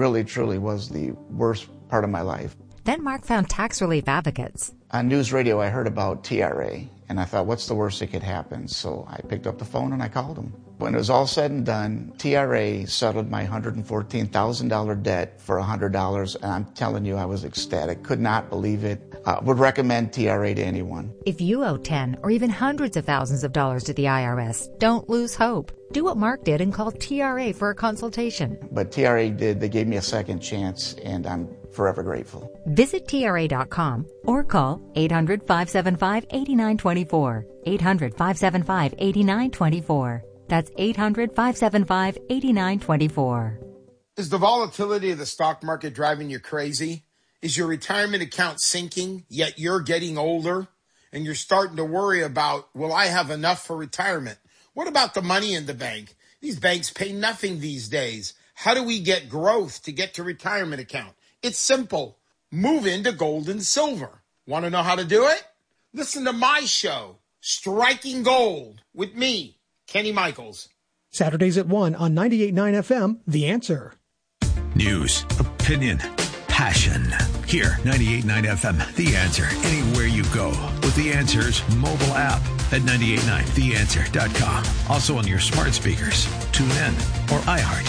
really, truly was the worst part of my life. Then Mark found Tax Relief Advocates. On news radio, I heard about TRA, and I thought, what's the worst that could happen? So I picked up the phone and I called them. When it was all said and done, TRA settled my $114,000 debt for $100, and I'm telling you, I was ecstatic. Could not believe it. Would recommend TRA to anyone. If you owe 10 or even hundreds of thousands of dollars to the IRS, don't lose hope. Do what Mark did and call TRA for a consultation. But TRA did. They gave me a second chance, and I'm forever grateful. Visit TRA.com or call 800-575-8924. 800-575-8924. That's 800-575-8924. Is the volatility of the stock market driving you crazy? Is your retirement account sinking, yet you're getting older and you're starting to worry about, will I have enough for retirement? What about the money in the bank? These banks pay nothing these days. How do we get growth to get to retirement account? It's simple. Move into gold and silver. Want to know how to do it? Listen to my show, Striking Gold, with me, Kenny Michaels. Saturdays at 1 on 98.9 FM, The Answer. News, opinion, passion. Here, 98.9 FM, The Answer. Anywhere you go with The Answer's mobile app at 98.9theanswer.com. Also on your smart speakers, TuneIn, or iHeart.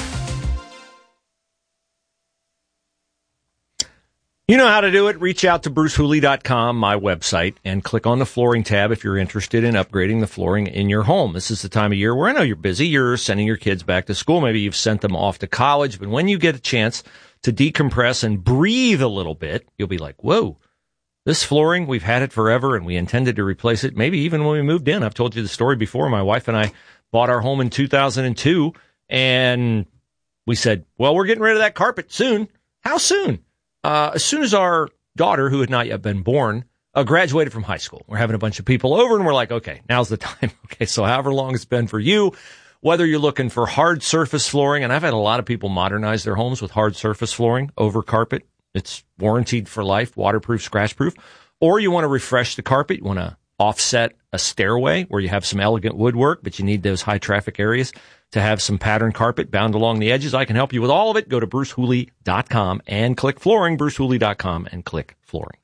You know how to do it. Reach out to brucehooley.com, my website, and click on the flooring tab if you're interested in upgrading the flooring in your home. This is the time of year where I know you're busy. You're sending your kids back to school. Maybe you've sent them off to college. But when you get a chance to decompress and breathe a little bit, you'll be like, whoa, this flooring, we've had it forever, and we intended to replace it maybe even when we moved in. I've told you the story before. My wife and I bought our home in 2002, and we said, well, we're getting rid of that carpet soon. How soon? As soon as our daughter, who had not yet been born, graduated from high school. We're having a bunch of people over, and we're like, okay, now's the time. Okay, so however long it's been for you, whether you're looking for hard surface flooring, and I've had a lot of people modernize their homes with hard surface flooring over carpet. It's warranted for life, waterproof, scratch-proof. Or you want to refresh the carpet. You want to offset a stairway where you have some elegant woodwork, but you need those high-traffic areas to have some patterned carpet bound along the edges. I can help you with all of it. Go to brucehooley.com and click flooring, brucehooley.com and click flooring.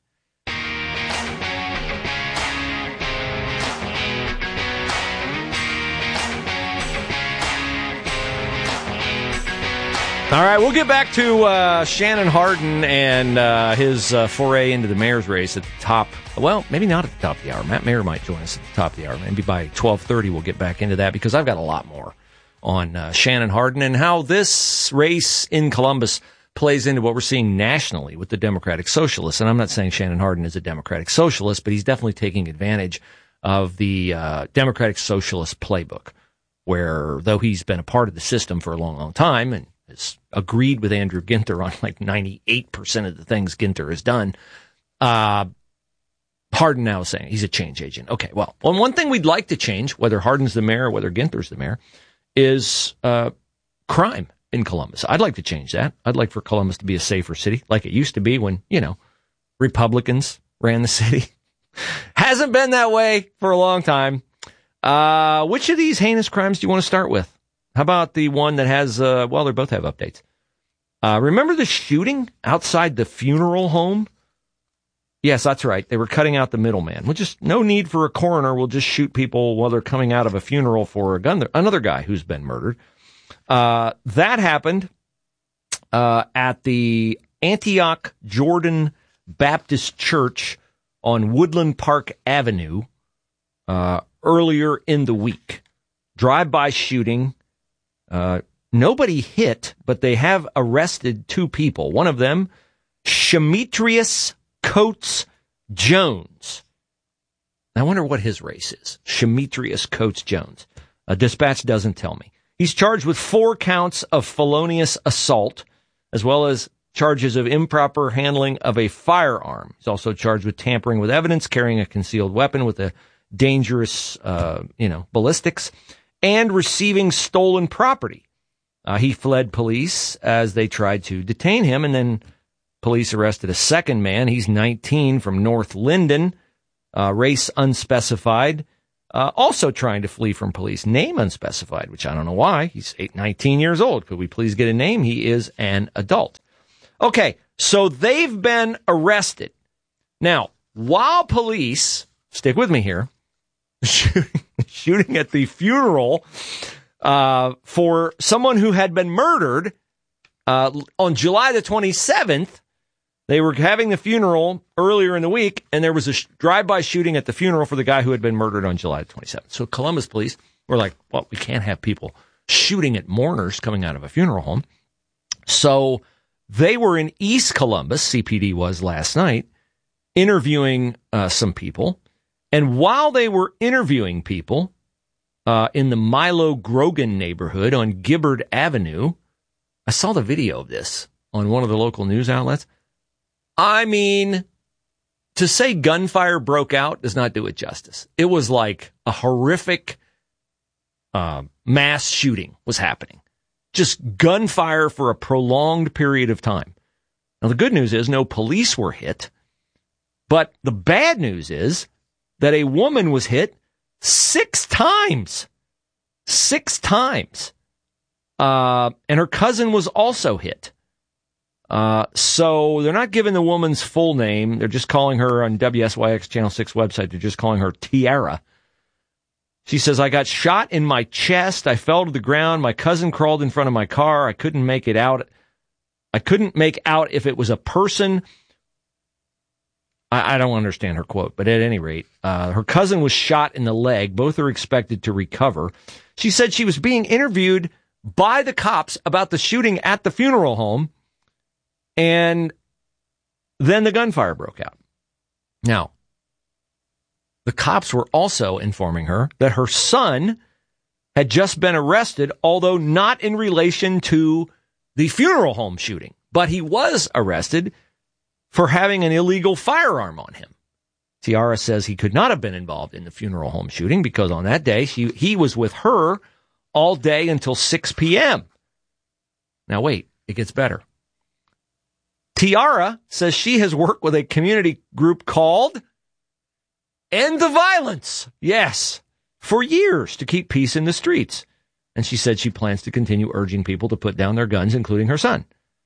All right, we'll get back to Shannon Hardin and his foray into the mayor's race at the top. Well, maybe not at the top of the hour. Matt Mayer might join us at the top of the hour. Maybe by 12:30 we'll get back into that because I've got a lot more on Shannon Hardin and how this race in Columbus plays into what we're seeing nationally with the Democratic Socialists. And I'm not saying Shannon Hardin is a Democratic Socialist, but he's definitely taking advantage of the Democratic Socialist playbook, where though he's been a part of the system for a long, long time and has agreed with Andrew Ginther on like 98% of the things Ginther has done, Hardin now is saying he's a change agent. Okay, well, one thing we'd like to change, whether Hardin's the mayor or whether Ginther's the mayor, is crime in Columbus. I'd like to change that. I'd like for Columbus to be a safer city like it used to be when, Republicans ran the city. Hasn't been that way for a long time. Which of these heinous crimes do you want to start with? How about the one that has, they both have updates. Remember the shooting outside the funeral home? Yes, that's right. They were cutting out the middleman. No need for a coroner. We'll just shoot people while they're coming out of a funeral for another guy who's been murdered. That happened at the Antioch Jordan Baptist Church on Woodland Park Avenue earlier in the week. Drive-by shooting. Nobody hit, but they have arrested two people. One of them, Shemetrius Coates Jones. I wonder what his race is. Shemetrius Coates Jones. A dispatch doesn't tell me. He's charged with 4 counts of felonious assault, as well as charges of improper handling of a firearm. He's also charged with tampering with evidence, carrying a concealed weapon with a dangerous, ballistics, and receiving stolen property. He fled police as they tried to detain him, and then police arrested a second man. He's 19 from North Linden, race unspecified. also trying to flee from police. Name unspecified, which I don't know why. He's 19 years old. Could we please get a name? He is an adult. Okay, so they've been arrested. Now, while police, stick with me here, shooting at the funeral for someone who had been murdered on July the 27th, they were having the funeral earlier in the week, and there was a drive-by shooting at the funeral for the guy who had been murdered on July 27th. So Columbus police were like, well, we can't have people shooting at mourners coming out of a funeral home. So they were in East Columbus, CPD was last night, interviewing some people. And while they were interviewing people in the Milo Grogan neighborhood on Gibbard Avenue, I saw the video of this on one of the local news outlets. I mean, to say gunfire broke out does not do it justice. It was like a horrific mass shooting was happening. Just gunfire for a prolonged period of time. Now, the good news is no police were hit. But the bad news is that a woman was hit 6 times. 6 times. And her cousin was also hit. So they're not giving the woman's full name. They're just calling her on WSYX Channel 6 website. They're just calling her Tiara. She says, I got shot in my chest. I fell to the ground. My cousin crawled in front of my car. I couldn't make it out. I couldn't make out if it was a person. I don't understand her quote, but at any rate, her cousin was shot in the leg. Both are expected to recover. She said she was being interviewed by the cops about the shooting at the funeral home. And then the gunfire broke out. Now, the cops were also informing her that her son had just been arrested, although not in relation to the funeral home shooting. But he was arrested for having an illegal firearm on him. Tiara says he could not have been involved in the funeral home shooting because on that day, he was with her all day until 6 p.m. Now, wait, it gets better. Tiara says she has worked with a community group called End the Violence. Yes, for years to keep peace in the streets. And she said she plans to continue urging people to put down their guns, including her son.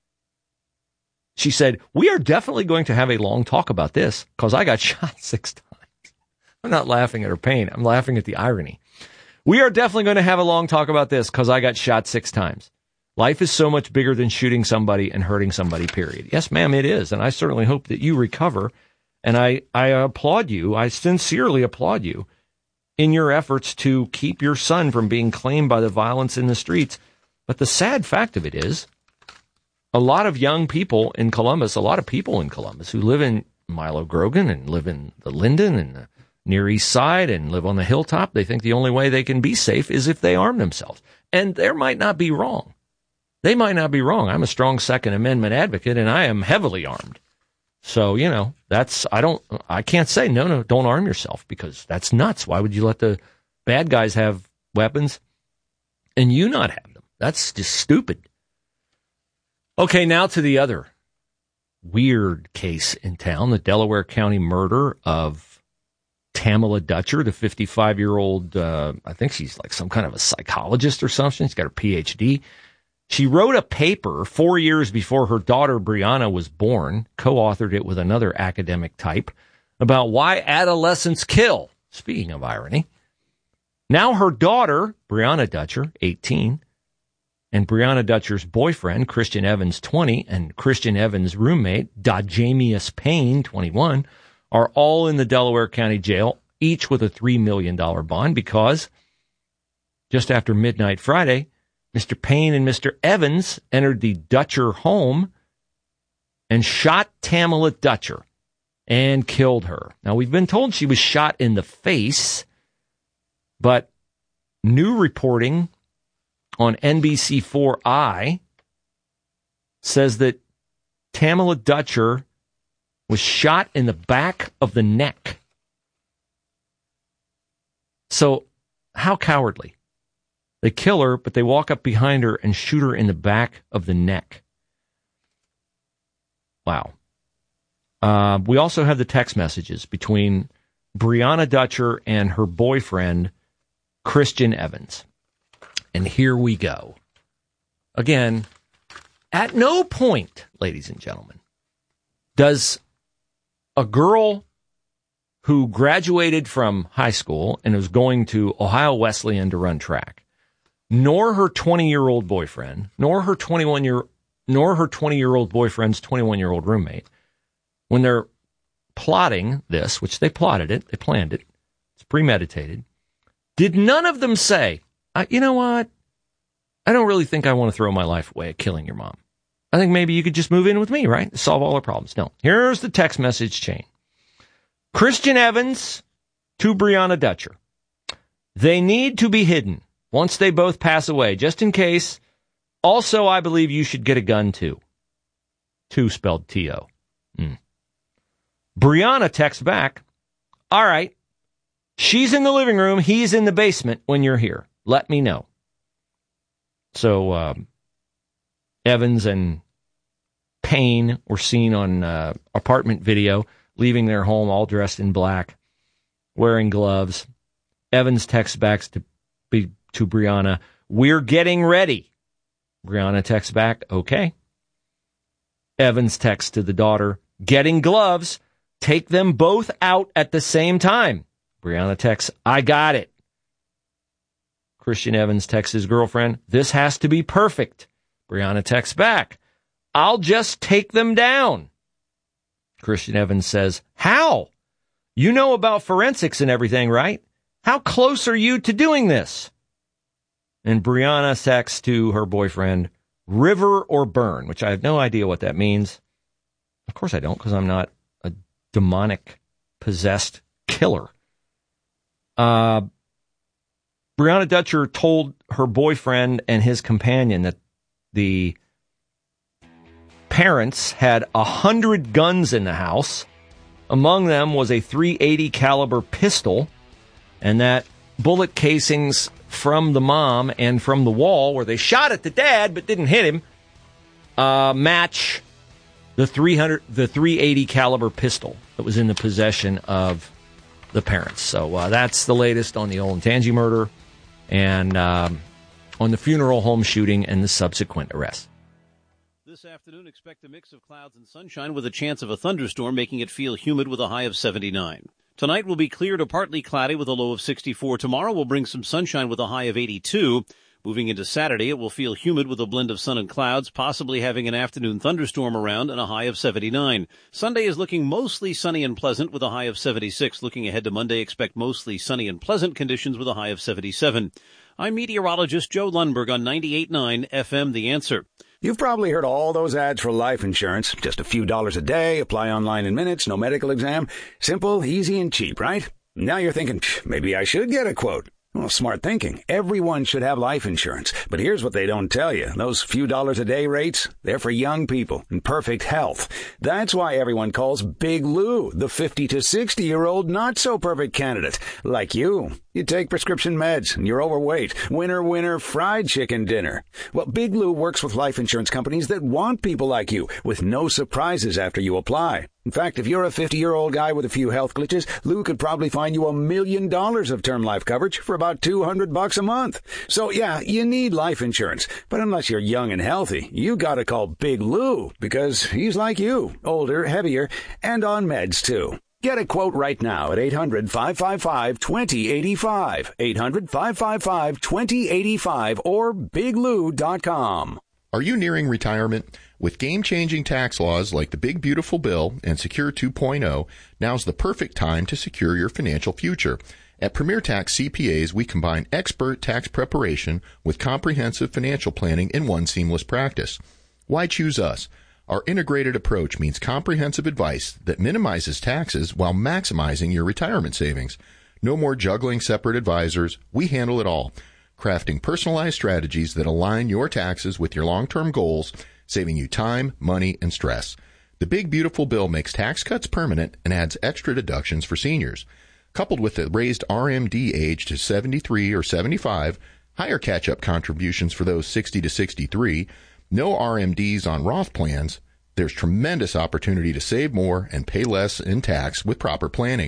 She said, we are definitely going to have a long talk about this because I got shot 6 times. I'm not laughing at her pain. I'm laughing at the irony. We are definitely going to have a long talk about this because I got shot 6 times. Life is so much bigger than shooting somebody and hurting somebody, period. Yes, ma'am, it is. And I certainly hope that you recover. And I applaud you. I sincerely applaud you in your efforts to keep your son from being claimed by the violence in the streets. But the sad fact of it is, a lot of young people in Columbus, a lot of people in Columbus who live in Milo Grogan and live in the Linden and the Near East Side and live on the hilltop, they think the only way they can be safe is if they arm themselves. And they might not be wrong. They might not be wrong. I'm a strong Second Amendment advocate, and I am heavily armed. So, you know, I can't say, no, don't arm yourself, because that's nuts. Why would you let the bad guys have weapons and you not have them? That's just stupid. Okay, now to the other weird case in town, the Delaware County murder of Tamala Dutcher, the 55-year-old, I think she's like some kind of a psychologist or something. She's got her PhD. She wrote a paper 4 years before her daughter Brianna was born, co-authored it with another academic type, about why adolescents kill. Speaking of irony. Now her daughter, Brianna Dutcher, 18, and Brianna Dutcher's boyfriend, Christian Evans, 20, and Christian Evans' roommate, Dajamius Payne, 21, are all in the Delaware County Jail, each with a $3 million bond, because just after midnight Friday, Mr. Payne and Mr. Evans entered the Dutcher home and shot Tamala Dutcher and killed her. Now, we've been told she was shot in the face, but new reporting on NBC4i says that Tamala Dutcher was shot in the back of the neck. So, how cowardly. They kill her, but they walk up behind her and shoot her in the back of the neck. Wow. We also have the text messages between Brianna Dutcher and her boyfriend, Christian Evans. And here we go. Again, at no point, ladies and gentlemen, does a girl who graduated from high school and is going to Ohio Wesleyan to run track, nor her 20-year-old boyfriend, nor her 20-year-old boyfriend's 21-year-old roommate, when they're plotting this, which they plotted it, they planned it, it's premeditated, did none of them say, you know what, I don't really think I want to throw my life away at killing your mom. I think maybe you could just move in with me, right? Solve all our problems. No. Here's the text message chain. Christian Evans to Brianna Dutcher. They need to be hidden once they both pass away, just in case. Also, I believe you should get a gun, too. Two spelled T-O. Brianna texts back, all right, she's in the living room, he's in the basement when you're here. Let me know. So, Evans and Payne were seen on apartment video, leaving their home all dressed in black, wearing gloves. Evans texts back to Brianna, we're getting ready. Brianna texts back, okay. Evans texts to the daughter, getting gloves, take them both out at the same time. Brianna texts, I got it. Christian Evans texts his girlfriend, this has to be perfect. Brianna texts back, I'll just take them down. Christian Evans says, how? You know about forensics and everything, right? How close are you to doing this? And Brianna texts to her boyfriend, river or burn, which I have no idea what that means. Of course I don't, because I'm not a demonic, possessed killer. Brianna Dutcher told her boyfriend and his companion that the parents had 100 guns in the house. Among them was a .380 caliber pistol, and that bullet casings from the mom and from the wall where they shot at the dad but didn't hit him match the .380 caliber pistol that was in the possession of the parents. So that's the latest on the Olentangy murder and on the funeral home shooting and the subsequent arrest. This afternoon, expect a mix of clouds and sunshine with a chance of a thunderstorm, making it feel humid with a high of 79. Tonight will be clear to partly cloudy with a low of 64. Tomorrow will bring some sunshine with a high of 82. Moving into Saturday, it will feel humid with a blend of sun and clouds, possibly having an afternoon thunderstorm around and a high of 79. Sunday is looking mostly sunny and pleasant with a high of 76. Looking ahead to Monday, expect mostly sunny and pleasant conditions with a high of 77. I'm meteorologist Joe Lundberg on 98.9 FM The Answer. You've probably heard all those ads for life insurance. Just a few dollars a day, apply online in minutes, no medical exam. Simple, easy, and cheap, right? Now you're thinking, maybe I should get a quote. Well, smart thinking. Everyone should have life insurance. But here's what they don't tell you. Those few dollars a day rates, they're for young people in perfect health. That's why everyone calls Big Lou the 50 to 60-year-old not-so-perfect candidate. Like you. You take prescription meds and you're overweight. Winner, fried chicken dinner. Well, Big Lou works with life insurance companies that want people like you with no surprises after you apply. In fact, if you're a 50-year-old guy with a few health glitches, Lou could probably find you $1 million of term life coverage for about $200 a month. So yeah, you need life insurance. But unless you're young and healthy, you gotta call Big Lou because he's like you, older, heavier, and on meds too. Get a quote right now at 800-555-2085, 800-555-2085, or biglou.com. Are you nearing retirement? With game-changing tax laws like the Big Beautiful Bill and Secure 2.0, now's the perfect time to secure your financial future. At Premier Tax CPAs, we combine expert tax preparation with comprehensive financial planning in one seamless practice. Why choose us? Our integrated approach means comprehensive advice that minimizes taxes while maximizing your retirement savings. No more juggling separate advisors. We handle it all, crafting personalized strategies that align your taxes with your long-term goals, saving you time, money, and stress. The Big Beautiful Bill makes tax cuts permanent and adds extra deductions for seniors. Coupled with the raised RMD age to 73 or 75, higher catch-up contributions for those 60 to 63, no RMDs on Roth plans, there's tremendous opportunity to save more and pay less in tax with proper planning.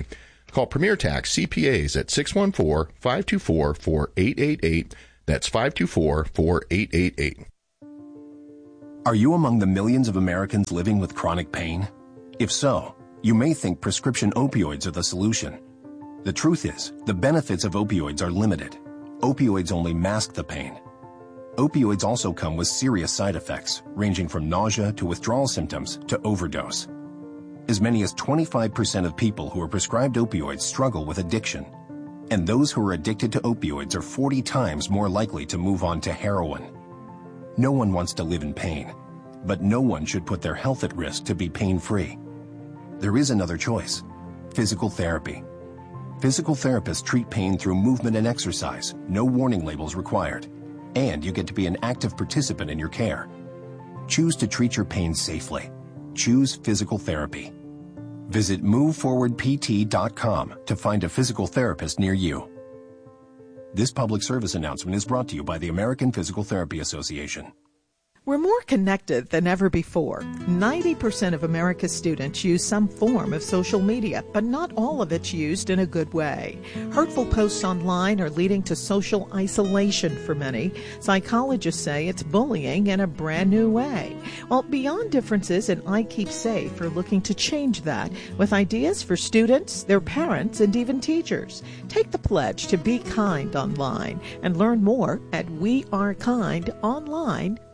Call Premier Tax CPAs at 614-524-4888. That's 524-4888. Are you among the millions of Americans living with chronic pain? If so, you may think prescription opioids are the solution. The truth is, the benefits of opioids are limited. Opioids only mask the pain. Opioids also come with serious side effects, ranging from nausea to withdrawal symptoms to overdose. As many as 25% of people who are prescribed opioids struggle with addiction. And those who are addicted to opioids are 40 times more likely to move on to heroin. No one wants to live in pain, but no one should put their health at risk to be pain-free. There is another choice: physical therapy. Physical therapists treat pain through movement and exercise, no warning labels required, and you get to be an active participant in your care. Choose to treat your pain safely. Choose physical therapy. Visit moveforwardpt.com to find a physical therapist near you. This public service announcement is brought to you by the American Physical Therapy Association. We're more connected than ever before. 90% of America's students use some form of social media, but not all of it's used in a good way. Hurtful posts online are leading to social isolation for many. Psychologists say it's bullying in a brand new way. Well, Beyond Differences and I Keep Safe are looking to change that with ideas for students, their parents, and even teachers. Take the pledge to be kind online and learn more at wearekindonline.com.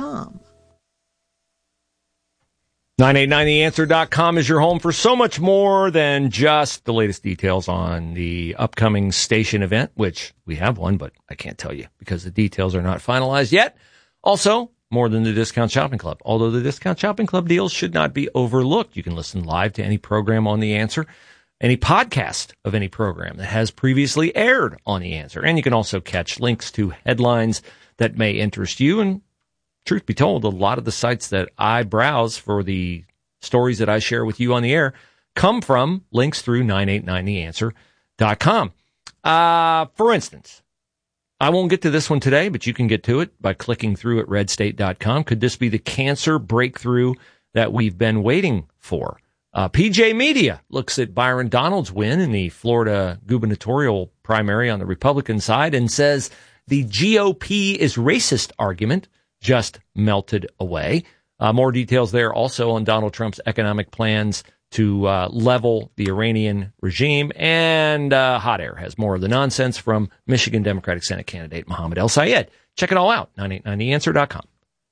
989theanswer.com is your home for so much more than just the latest details on the upcoming station event, which we have one, but I can't tell you because the details are not finalized yet. Also, more than the Discount Shopping Club. Although the Discount Shopping Club deals should not be overlooked. You can listen live to any program on The Answer, any podcast of any program that has previously aired on The Answer. And you can also catch links to headlines that may interest you. And truth be told, a lot of the sites that I browse for the stories that I share with you on the air come from links through 989theanswer.com. For instance, I won't get to this one today, but you can get to it by clicking through at redstate.com. Could this be the cancer breakthrough that we've been waiting for? PJ Media looks at Byron Donalds' win in the Florida gubernatorial primary on the Republican side and says the GOP is racist argument just melted away. More details there also on Donald Trump's economic plans to level the Iranian regime. And Hot Air has more of the nonsense from Michigan Democratic Senate candidate Mohammed El-Sayed. Check it all out, 989theanswer.com.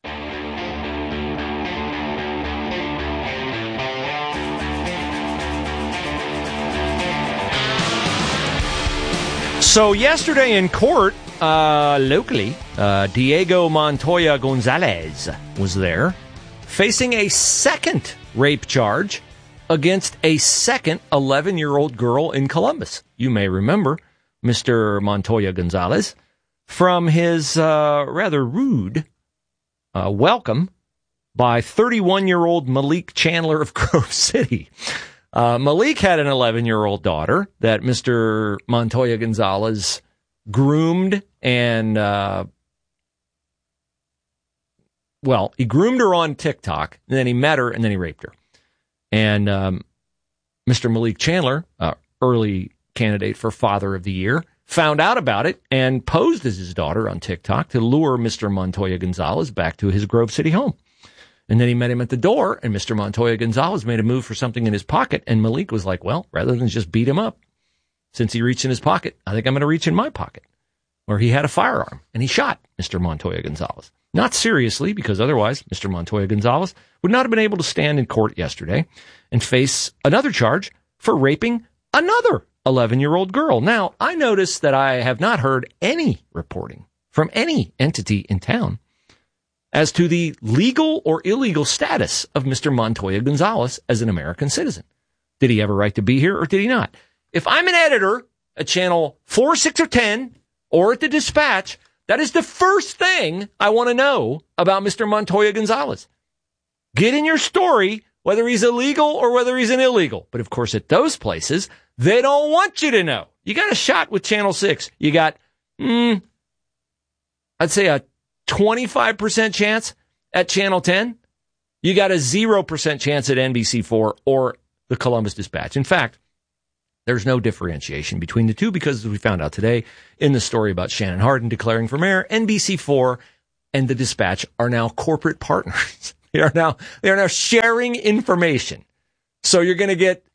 So yesterday in court, locally, Diego Montoya Gonzalez was there facing a second rape charge against a second 11-year-old girl in Columbus. You may remember Mr. Montoya Gonzalez from his rather rude welcome by 31-year-old Malik Chandler of Grove City. Malik had an 11-year-old daughter that Mr. Montoya Gonzalez groomed and, he groomed her on TikTok, and then he met her, and then he raped her. And Mr. Malik Chandler, early candidate for Father of the Year, found out about it and posed as his daughter on TikTok to lure Mr. Montoya Gonzalez back to his Grove City home. And then he met him at the door, and Mr. Montoya Gonzalez made a move for something in his pocket, and Malik was like, well, rather than just beat him up, since he reached in his pocket, I think I'm going to reach in my pocket, where he had a firearm, and he shot Mr. Montoya Gonzalez. Not seriously, because otherwise Mr. Montoya Gonzalez would not have been able to stand in court yesterday and face another charge for raping another 11-year-old girl. Now, I noticed that I have not heard any reporting from any entity in town as to the legal or illegal status of Mr. Montoya Gonzalez as an American citizen. Did he have a right to be here or did he not? If I'm an editor at Channel 4, 6, or 10, or at the Dispatch, that is the first thing I want to know about Mr. Montoya Gonzalez. Get in your story whether he's illegal or whether he's an illegal. But, of course, at those places, they don't want you to know. You got a shot with Channel 6. You got, I'd say a 25% chance at Channel 10. You got a 0% chance at NBC4 or the Columbus Dispatch. In fact, There's no differentiation between the two because, as we found out today in the story about Shannon Hardin declaring for mayor, NBC4 and the Dispatch are now corporate partners. They are now sharing information. So you're going to get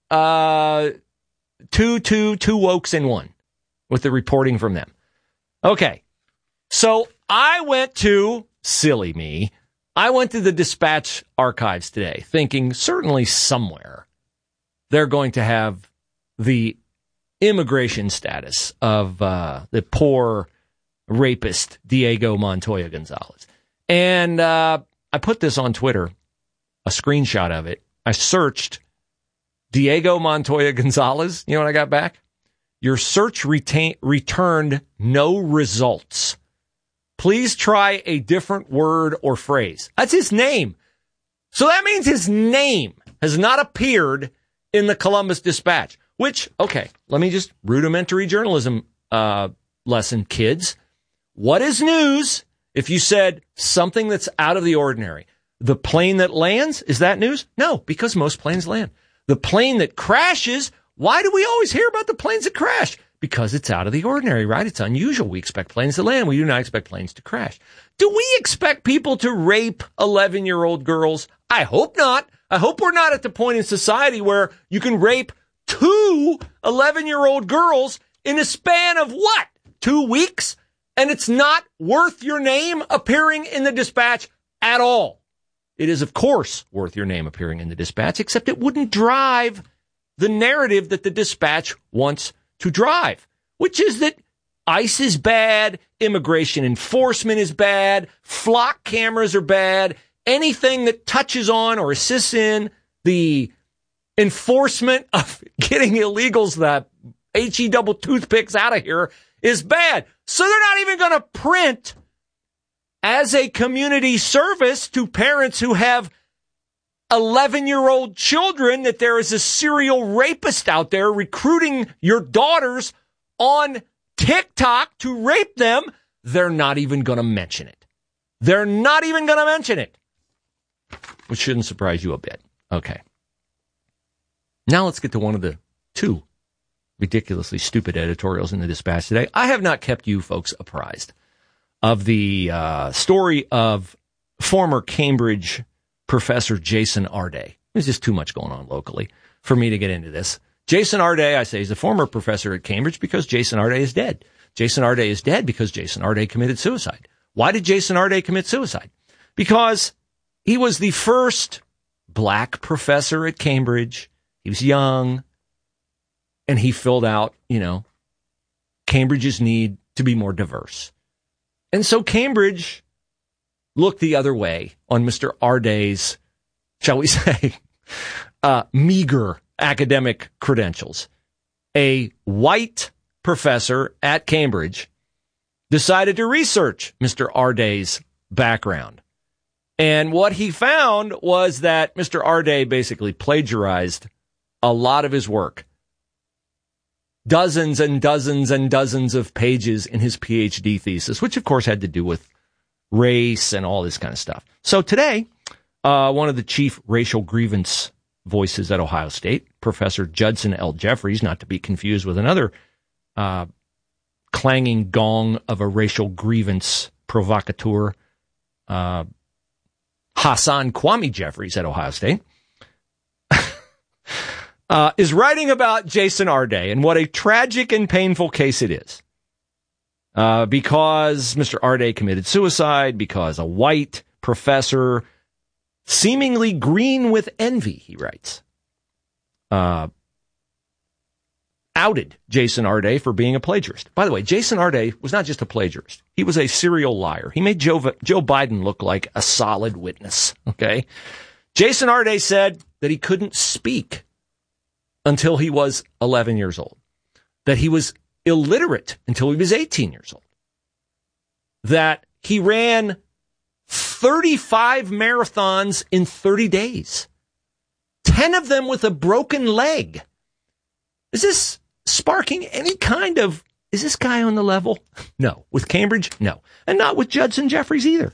two wokes in one with the reporting from them. Okay. So I went to, silly me, I went to the Dispatch archives today thinking certainly somewhere they're going to have the immigration status of the poor rapist Diego Montoya Gonzalez. And I put this on Twitter, a screenshot of it. I searched Diego Montoya Gonzalez. You know what I got back? Your search returned no results. Please try a different word or phrase. That's his name. So that means his name has not appeared in the Columbus Dispatch, which, okay, let me just rudimentary journalism lesson, kids. What is news if you said something that's out of the ordinary? The plane that lands, is that news? No, because most planes land. The plane that crashes, why do we always hear about the planes that crash? Because it's out of the ordinary, right? It's unusual. We expect planes to land. We do not expect planes to crash. Do we expect people to rape 11-year-old girls? I hope not. I hope we're not at the point in society where you can rape 2 11-year-old girls in a span of what? 2 weeks? And it's not worth your name appearing in the Dispatch at all. It is, of course, worth your name appearing in the Dispatch, except it wouldn't drive the narrative that the Dispatch wants to drive, which is that ICE is bad, immigration enforcement is bad, flock cameras are bad, anything that touches on or assists in the enforcement of getting illegals the HE double toothpicks out of here is bad. So they're not even going to print as a community service to parents who have 11-year-old children that there is a serial rapist out there recruiting your daughters on TikTok to rape them. They're not even going to mention it. They're not even going to mention it, which shouldn't surprise you a bit. Okay. Now let's get to one of the 2 ridiculously stupid editorials in the Dispatch today. I have not kept you folks apprised of the story of former Cambridge Professor Jason Arday. There's just too much going on locally for me to get into this. Jason Arday, I say, is a former professor at Cambridge because Jason Arday is dead. Jason Arday is dead because Jason Arday committed suicide. Why did Jason Arday commit suicide? Because he was the first black professor at Cambridge. He was young, and he filled out, Cambridge's need to be more diverse. And so Cambridge looked the other way on Mr. Arday's, shall we say, meager academic credentials. A white professor at Cambridge decided to research Mr. Arday's background. And what he found was that Mr. Arday basically plagiarized a lot of his work. Dozens and dozens and dozens of pages in his PhD thesis, which of course had to do with race and all this kind of stuff. So today, one of the chief racial grievance voices at Ohio State, Professor Judson L. Jeffries, not to be confused with another clanging gong of a racial grievance provocateur, Hassan Kwame Jeffries at Ohio State, is writing about Jason Arday and what a tragic and painful case it is. Because Mr. Arday committed suicide, because a white professor, seemingly green with envy, he writes, outed Jason Arday for being a plagiarist. By the way, Jason Arday was not just a plagiarist. He was a serial liar. He made Joe Biden look like a solid witness, okay? Jason Arday said that he couldn't speak until he was 11 years old, that he was illiterate until he was 18 years old, that he ran 35 marathons in 30 days, 10 of them with a broken leg. Is this sparking any kind of, is this guy on the level? No. With Cambridge? No. And not with Judson Jeffries either.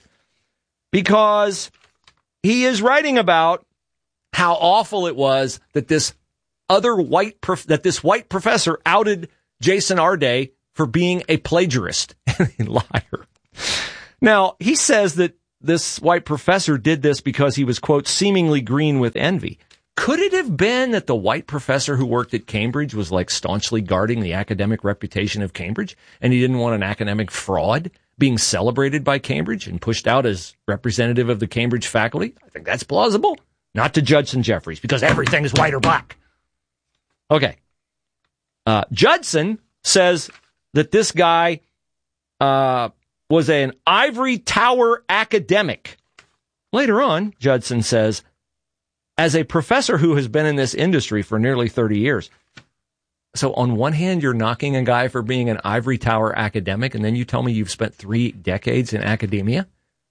Because he is writing about how awful it was that this this white professor outed Jason Arday for being a plagiarist and a liar. Now, he says that this white professor did this because he was, quote, seemingly green with envy. Could it have been that the white professor who worked at Cambridge was like staunchly guarding the academic reputation of Cambridge, and he didn't want an academic fraud being celebrated by Cambridge and pushed out as representative of the Cambridge faculty? I think that's plausible. Not to Judson Jeffries, because everything is white or black. Okay. Judson says that this guy was an ivory tower academic. Later on, Judson says, as a professor who has been in this industry for nearly 30 years, so on one hand, you're knocking a guy for being an ivory tower academic, and then you tell me you've spent 3 decades in academia?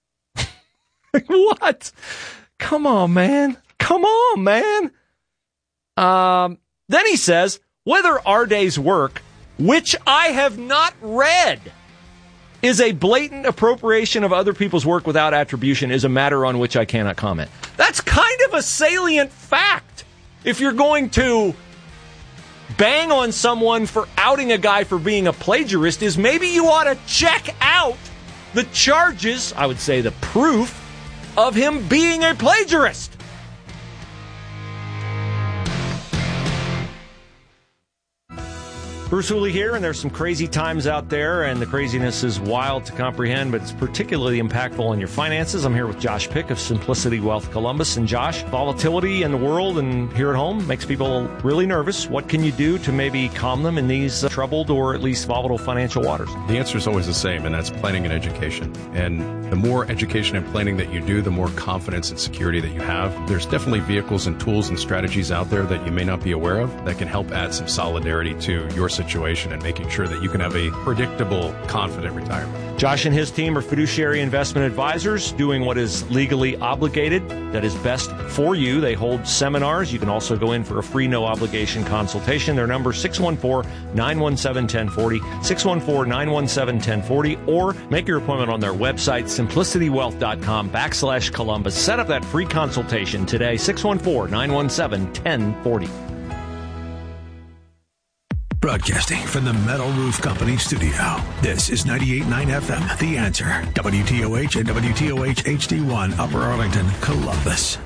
What? Come on, man. Then he says, whether Arday's work, which I have not read, is a blatant appropriation of other people's work without attribution is a matter on which I cannot comment. That's kind of a salient fact. If you're going to bang on someone for outing a guy for being a plagiarist, is maybe you ought to check out the charges, I would say the proof, of him being a plagiarist. Bruce Hooley here, and there's some crazy times out there, and the craziness is wild to comprehend, but it's particularly impactful on your finances. I'm here with Josh Pick of Simplicity Wealth Columbus. And Josh, volatility in the world and here at home makes people really nervous. What can you do to maybe calm them in these troubled or at least volatile financial waters? The answer is always the same, and that's planning and education. And the more education and planning that you do, the more confidence and security that you have. There's definitely vehicles and tools and strategies out there that you may not be aware of that can help add some solidarity to your situation and making sure that you can have a predictable, confident retirement. Josh and his team are fiduciary investment advisors doing what is legally obligated, that is best for you. They hold seminars. You can also go in for a free, no-obligation consultation. Their number is 614-917-1040, 614-917-1040, or make your appointment on their website, simplicitywealth.com/Columbus. Set up that free consultation today, 614-917-1040. Broadcasting from the Metal Roof Company studio. This is 98.9 FM, The Answer. WTOH and WTOH HD1, Upper Arlington, Columbus.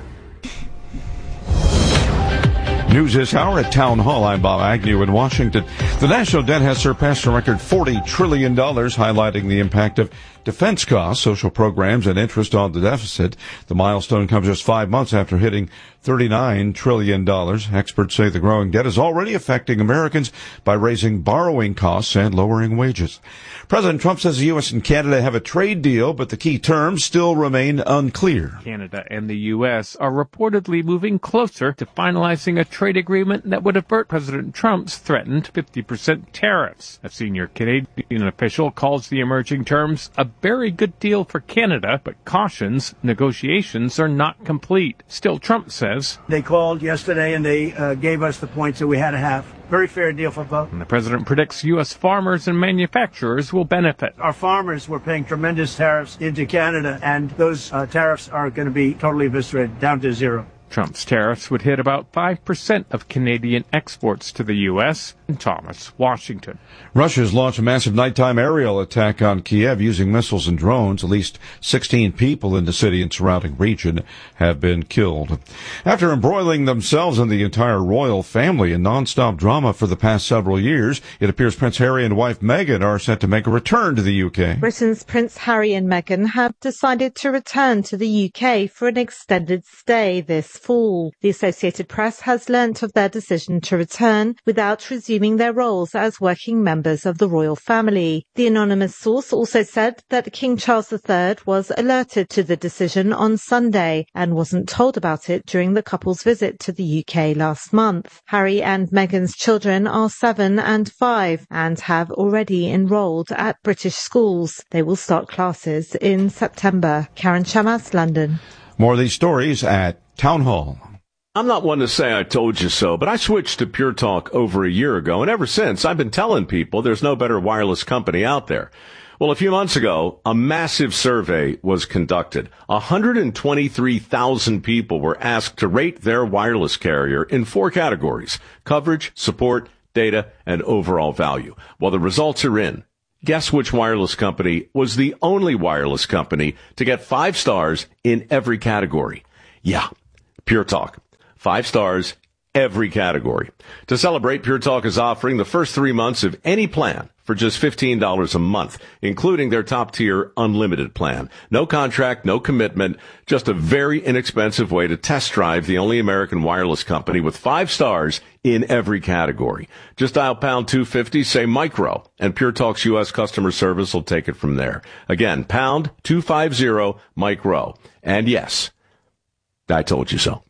News this hour at Town Hall. I'm Bob Agnew in Washington. The national debt has surpassed a record $40 trillion, highlighting the impact of defense costs, social programs, and interest on the deficit. The milestone comes just 5 months after hitting $39 trillion. Experts say the growing debt is already affecting Americans by raising borrowing costs and lowering wages. President Trump says the U.S. and Canada have a trade deal, but the key terms still remain unclear. Canada and the U.S. are reportedly moving closer to finalizing a trade agreement that would avert President Trump's threatened 50% tariffs. A senior Canadian official calls the emerging terms a very good deal for Canada, but cautions negotiations are not complete. Still, Trump says, they called yesterday and they gave us the points that we had to have. Very fair deal for both. And the president predicts U.S. farmers and manufacturers will benefit. Our farmers were paying tremendous tariffs into Canada, and those tariffs are going to be totally eviscerated, down to zero. Trump's tariffs would hit about 5% of Canadian exports to the U.S. Thomas, Washington. Russia's launched a massive nighttime aerial attack on Kiev using missiles and drones. At least 16 people in the city and surrounding region have been killed. After embroiling themselves and the entire royal family in nonstop drama for the past several years, it appears Prince Harry and wife Meghan are set to make a return to the UK. Britain's Prince Harry and Meghan have decided to return to the UK for an extended stay this fall. The Associated Press has learnt of their decision to return without resuming their roles as working members of the royal family. The anonymous source also said that King Charles III was alerted to the decision on Sunday and wasn't told about it during the couple's visit to the UK last month. Harry and Meghan's children are 7 and 5 and have already enrolled at British schools. They will start classes in September. Karen Chamas, London. More of these stories at Town Hall. I'm not one to say I told you so, but I switched to Pure Talk over a year ago, and ever since I've been telling people there's no better wireless company out there. Well, a few months ago, a massive survey was conducted. 123,000 people were asked to rate their wireless carrier in 4 categories: coverage, support, data, and overall value. Well, the results are in. Guess which wireless company was the only wireless company to get 5 stars in every category? Yeah, Pure Talk. 5 stars, every category. To celebrate, Pure Talk is offering the first 3 months of any plan for just $15 a month, including their top-tier unlimited plan. No contract, no commitment, just a very inexpensive way to test drive the only American wireless company with 5 stars in every category. Just dial pound 250, say micro, and Pure Talk's U.S. customer service will take it from there. Again, pound 250 micro. And yes, I told you so.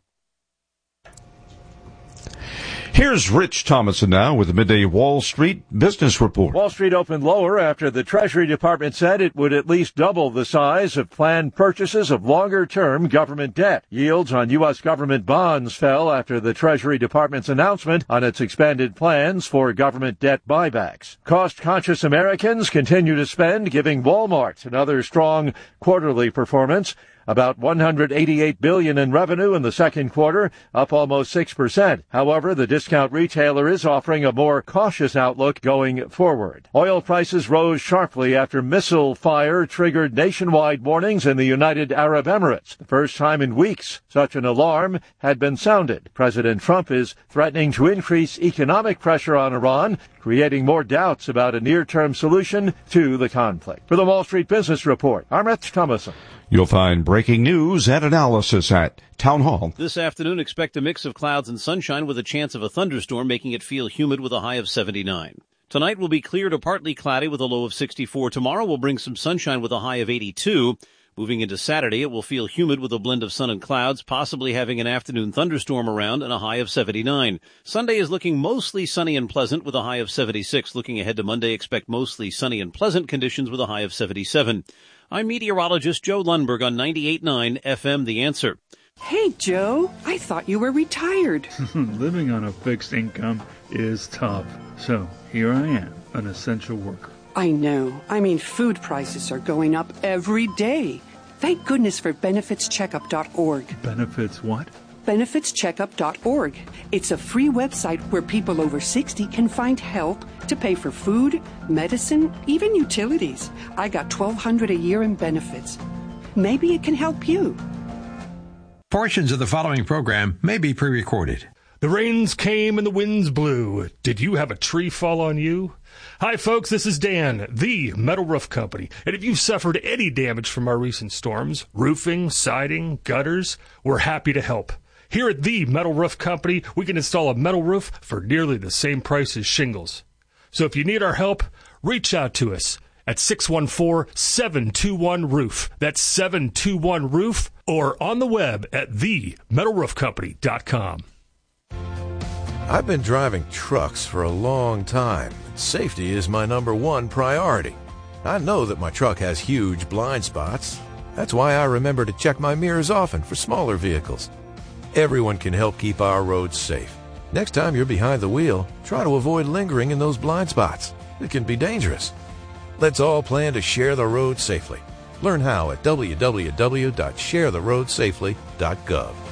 Here's Rich Thomason now with the Midday Wall Street Business Report. Wall Street opened lower after the Treasury Department said it would at least double the size of planned purchases of longer-term government debt. Yields on U.S. government bonds fell after the Treasury Department's announcement on its expanded plans for government debt buybacks. Cost-conscious Americans continue to spend, giving Walmart another strong quarterly performance. About $188 billion in revenue in the second quarter, up almost 6%. However, the discount retailer is offering a more cautious outlook going forward. Oil prices rose sharply after missile fire triggered nationwide warnings in the United Arab Emirates. The first time in weeks such an alarm had been sounded. President Trump is threatening to increase economic pressure on Iran, creating more doubts about a near-term solution to the conflict. For the Wall Street Business Report, I'm Rich Thomason. You'll find breaking news and analysis at Town Hall. This afternoon, expect a mix of clouds and sunshine with a chance of a thunderstorm, making it feel humid with a high of 79. Tonight will be clear to partly cloudy with a low of 64. Tomorrow will bring some sunshine with a high of 82. Moving into Saturday, it will feel humid with a blend of sun and clouds, possibly having an afternoon thunderstorm around and a high of 79. Sunday is looking mostly sunny and pleasant with a high of 76. Looking ahead to Monday, expect mostly sunny and pleasant conditions with a high of 77. I'm meteorologist Joe Lundberg on 98.9 FM The Answer. Hey, Joe, I thought you were retired. Living on a fixed income is tough. So here I am, an essential worker. I know. I mean, food prices are going up every day. Thank goodness for benefitscheckup.org. Benefits what? benefitscheckup.org. It's a free website where people over 60 can find help to pay for food, medicine, even utilities. I got $1,200 a year in benefits. Maybe it can help you. Portions of the following program may be pre-recorded. The rains came and the winds blew. Did you have a tree fall on you? Hi, folks, this is Dan, the Metal Roof Company. And if you've suffered any damage from our recent storms, roofing, siding, gutters, we're happy to help. Here at the Metal Roof Company, we can install a metal roof for nearly the same price as shingles. So if you need our help, reach out to us at 614-721-ROOF. That's 721-ROOF, or on the web at themetalroofcompany.com. I've been driving trucks for a long time. Safety is my number one priority. I know that my truck has huge blind spots. That's why I remember to check my mirrors often for smaller vehicles. Everyone can help keep our roads safe. Next time you're behind the wheel, try to avoid lingering in those blind spots. It can be dangerous. Let's all plan to share the road safely. Learn how at www.sharetheroadsafely.gov.